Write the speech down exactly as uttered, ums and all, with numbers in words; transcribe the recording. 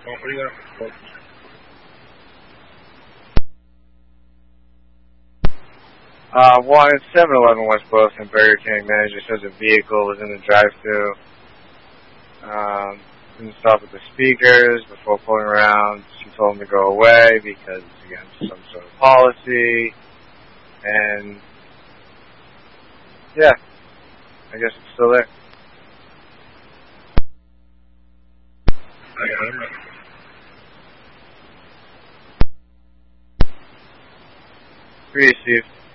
Uh, one, it's seven eleven West Boylston. Burger King manager says a vehicle was in the drive-thru. Um, didn't stop at the speakers before pulling around. She told him to go away because it's against some sort of policy. And, yeah, I guess it's still there. For you, Steve.